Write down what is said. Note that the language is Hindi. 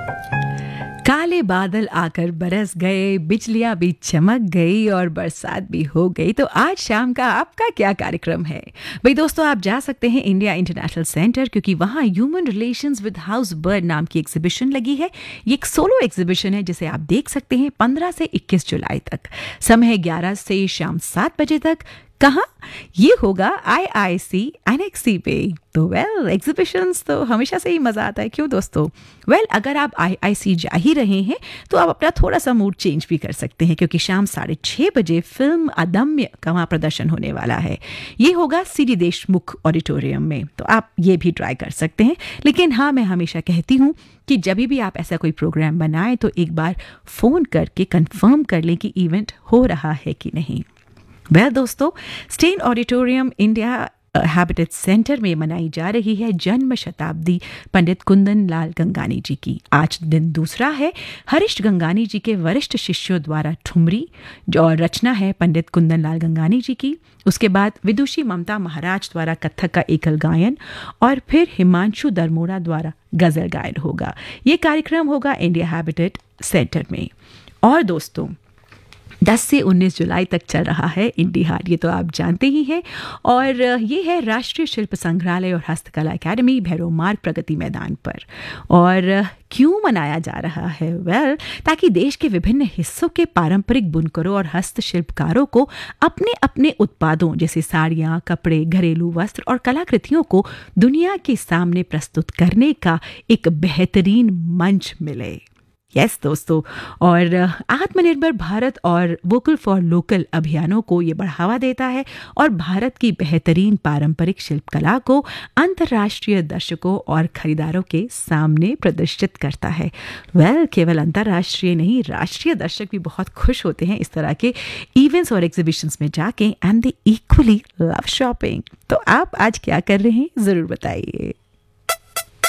काले बादल आकर बरस गए, बिजलियां भी चमक गई और बरसात भी हो गई। तो आज शाम का आपका क्या कार्यक्रम है? भाई दोस्तों, आप जा सकते हैं इंडिया इंटरनेशनल सेंटर, क्योंकि वहाँ human relations with house bird नाम की एग्जीबिशन लगी है। ये एक सोलो एग्जीबिशन है जिसे आप देख सकते हैं 15 से 21 जुलाई तक। समय 11 से शाम 7 बजे तक। कहाँ? ये होगा IIC एनेक्सी पे। तो एग्जीबिशंस तो हमेशा से ही मजा आता है, क्यों दोस्तों? अगर आप IIC जा ही रहे हैं तो आप अपना थोड़ा सा मूड चेंज भी कर सकते हैं, क्योंकि शाम 6:30 बजे फिल्म अदम्य का वहाँ प्रदर्शन होने वाला है। ये होगा CD देशमुख ऑडिटोरियम में, तो आप ये भी ट्राई कर सकते हैं। लेकिन हाँ, मैं हमेशा कहती हूँ कि जब भी आप ऐसा कोई प्रोग्राम बनाएं तो एक बार फोन करके कंफर्म कर लें कि इवेंट हो रहा है कि नहीं। दोस्तों, stand auditorium India habitat centre में मनाई जा रही है जन्म शताब्दी पंडित कुंदन लाल गंगानी जी की। आज दिन दूसरा है। हरीश गंगानी जी के वरिष्ठ शिष्यों द्वारा ठुमरी और रचना है पंडित कुंदन लाल गंगानी जी की। उसके बाद विदुषी ममता महाराज द्वारा कथक का एकल गायन और फिर हिमांशु दरमोड़ा द्वारा गजल गायन होगा। ये कार्यक्रम होगा इंडिया हैबिटेट सेंटर में। और दोस्तों, 10 से 19 जुलाई तक चल रहा है इंडी हाट, ये तो आप जानते ही हैं। और ये है राष्ट्रीय शिल्प संग्रहालय और हस्तकला अकेडमी, भैरव मार्ग, प्रगति मैदान पर। और क्यों मनाया जा रहा है? ताकि देश के विभिन्न हिस्सों के पारंपरिक बुनकरों और हस्तशिल्पकारों को अपने अपने उत्पादों जैसे साड़ियाँ, कपड़े, घरेलू वस्त्र और कलाकृतियों को दुनिया के सामने प्रस्तुत करने का एक बेहतरीन मंच मिले। यस दोस्तों, और आत्मनिर्भर भारत और वोकल फॉर लोकल अभियानों को ये बढ़ावा देता है और भारत की बेहतरीन पारंपरिक शिल्पकला को अंतर्राष्ट्रीय दर्शकों और खरीदारों के सामने प्रदर्शित करता है। केवल अंतर्राष्ट्रीय नहीं, राष्ट्रीय दर्शक भी बहुत खुश होते हैं इस तरह के इवेंट्स और एग्जीबिशंस में जाके, and they equally love shopping. तो आप आज क्या कर रहे हैं, जरूर बताइए।